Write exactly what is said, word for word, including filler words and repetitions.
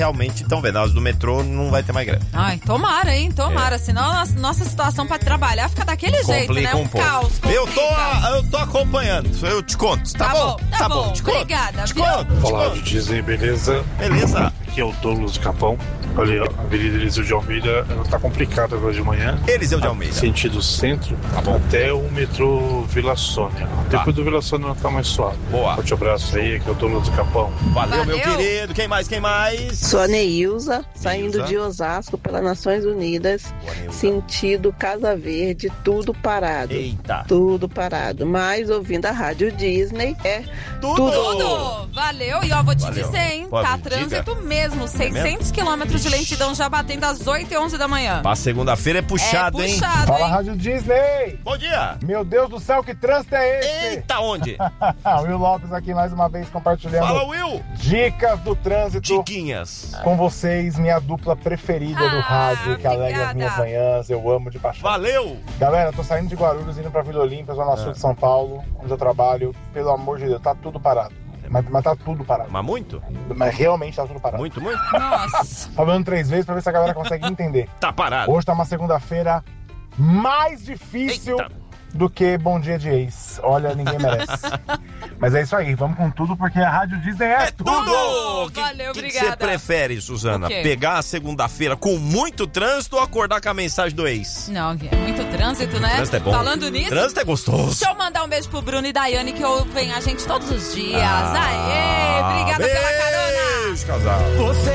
realmente estão vendo. As do metrô não vai ter mais greve. Ai, tomara, hein? Tomara. É. Senão a nossa situação pra trabalhar fica daquele Complica jeito, né? Um, um caos. Complica. Eu tô, eu tô acompanhando. Eu te conto. Tá, tá bom? bom? Tá, tá bom. bom. Te conto. Obrigada. Te conto. Olá, do Disney, beleza? Beleza. Aqui é o Douglas de Capão. Olha, a Avenida Eliseu de Almeida, ela tá complicada agora de manhã. Eliseu de Almeida. Sentido centro, tá até o metrô Vila Sônia. Tá. Depois do Vila Sônia ela tá mais suave. Boa. Forte abraço aí, aqui é o Douglas de Capão. Valeu, Valeu, meu querido. Quem mais, quem mais? Sou a Neilza, saindo de Osasco pelas Nações Unidas, Boa, sentido Casa Verde, tudo parado. Eita. Tudo parado. Mas ouvindo a Rádio Disney é Tudo. tudo. Tudo! Valeu, e ó, vou te Valeu. dizer, hein? Pode, tá diga. trânsito mesmo, É seiscentos quilômetros de lentidão já batendo às oito e onze da manhã. Pra segunda-feira é puxado, é hein? puxado, Fala, hein? Rádio Disney! Bom dia. Meu Deus do céu, que trânsito é esse? Eita, onde? Will Lopes aqui mais uma vez compartilhando Fala, Will. dicas do trânsito Tiquinhas. com vocês, minha dupla preferida do Ah, rádio, que alegra as minhas obrigada. manhãs, eu amo de paixão. Valeu. Galera, tô saindo de Guarulhos, indo pra Vila Olímpia, zona sul Ah. de São Paulo, onde eu trabalho. Pelo amor de Deus, tá tudo parado. Mas, mas tá tudo parado. Mas muito? Mas realmente tá tudo parado. Muito, muito? Nossa. Falando três vezes pra ver se a galera consegue entender. Tá parado. Hoje tá uma segunda-feira mais difícil Eita. do que Bom Dia de Ex. Olha, ninguém merece. Mas é isso aí, vamos com tudo, porque a Rádio Disney é, É tudo! Que, Valeu, que obrigada. você prefere, Suzana? O quê? Pegar a segunda-feira com muito trânsito ou acordar com a mensagem do ex? Não, é muito trânsito, né? Trânsito é bom. Falando nisso, Trânsito é gostoso. deixa eu mandar um beijo pro Bruno e Daiane, que ouvem a gente todos os dias. Ah, Aê! Obrigada pela carona! Beijo, casal.